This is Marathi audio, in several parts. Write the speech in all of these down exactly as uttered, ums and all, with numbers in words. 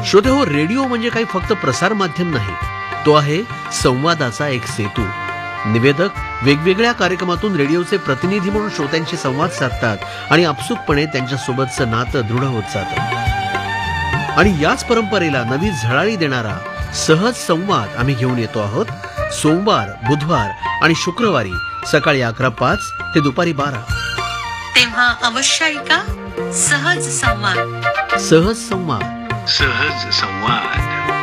श्रोते हो, रेडिओ म्हणजे काही फक्त प्रसार माध्यम नाही, तो आहे संवादाचा एक सेतू. निवेदक वेगवेगळ्या कार्यक्रमातून रेडिओचे प्रतिनिधी म्हणून श्रोत्यांशी संवाद साधतात आणि आपसुकपणे त्यांच्यासोबतचं नातं दृढ होत जातं. आणि याच परंपरेला नवी झळाळी देणारा सहज संवाद आम्ही घेऊन येतो आहोत. सोमवार, बुधवार आणि शुक्रवारी सकाळी अकरा पाच ते दुपारी बारा. तेव्हा अवश्य ऐका सहज संवाद. सहज संवाद. सहज संवाद.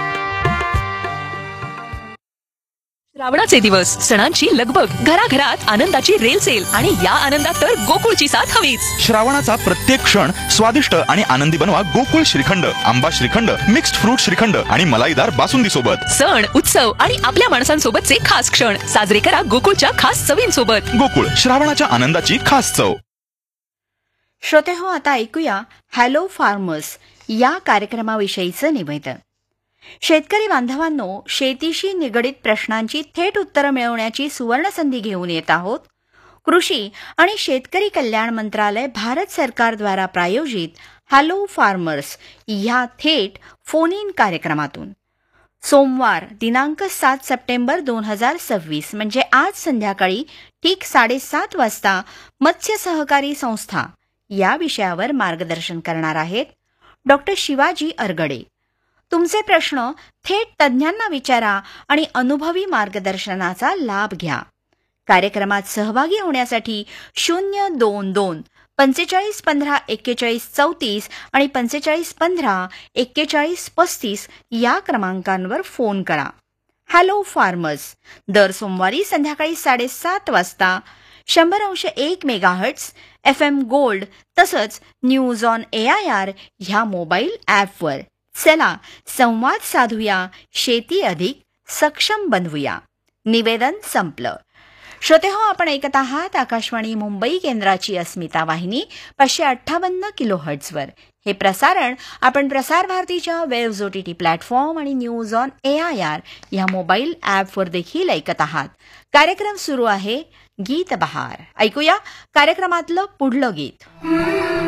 श्रावणाचे दिवस, सणांची लगबग, घराघरात आनंदाची रेलसेल आणि या आनंदात तर गोकुळची साथ हवीच. श्रावणाचा प्रत्येक क्षण स्वादिष्ट आणि आनंदी बनवा गोकुळ श्रीखंड, आंबा श्रीखंड, मिक्स्ड फ्रूट श्रीखंड आणि मलाईदार बासुंदी सोबत. सण, उत्सव आणि आपल्या माणसांसोबतचे खास क्षण साजरे करा गोकुळच्या खास चवींसोबत. गोकुळ, श्रावणाच्या आनंदाची खास चव. श्रोते हो, आता ऐकूया हॅलो फार्मर्स या कार्यक्रमाविषयीचं निवेदन. शेतकरी बांधवांनो, शेतीशी निगडीत प्रश्नांची थेट उत्तरं मिळवण्याची सुवर्ण संधी घेऊन येत आहोत. कृषी आणि शेतकरी कल्याण मंत्रालय भारत सरकारद्वारा प्रायोजित हॅलो फार्मर्स ह्या थेट फोन इन कार्यक्रमातून सोमवार दिनांक सात सप्टेंबर दोन हजार सव्वीस म्हणजे आज संध्याकाळी ठीक साडेसात वाजता मत्स्य सहकारी संस्था या विषयावर मार्गदर्शन करणार आहेत डॉक्टर शिवाजी अरगडे. तुमचे प्रश्न थेट तज्ज्ञांना विचारा आणि अनुभवी मार्गदर्शनाचा लाभ घ्या. कार्यक्रमात सहभागी होण्यासाठी शून्य दोन दोन पंचेचाळीस पंधरा एक्केचाळीस चौतीस आणि पंचेचाळीस पंधरा एक्केचाळीस पस्तीस या क्रमांकांवर फोन करा. हॅलो फार्मर्स दर सोमवारी संध्याकाळी साडेसात वाजता शंभर अंश एक मेगाहर्ट्स एफ एम गोल्ड तसंच news on A I R ह्या मोबाईल ॲपवर. चला संवाद साधूया, शेती अधिक सक्षम बनवूया. निवेदन संपलं. श्रोते हो, आपण ऐकत आहात आकाशवाणी मुंबई केंद्राची अस्मिता वाहिनी पाचशे अठ्ठावन्न किलो हर्ट्झवर. हे प्रसारण आपण प्रसार भारतीच्या waves O T T platform आणि news on A I R ह्या मोबाईल ॲपवर देखील ऐकत आहात. कार्यक्रम सुरू आहे गीत बहार. ऐकूया कार्यक्रमातलं पुढलं गीत.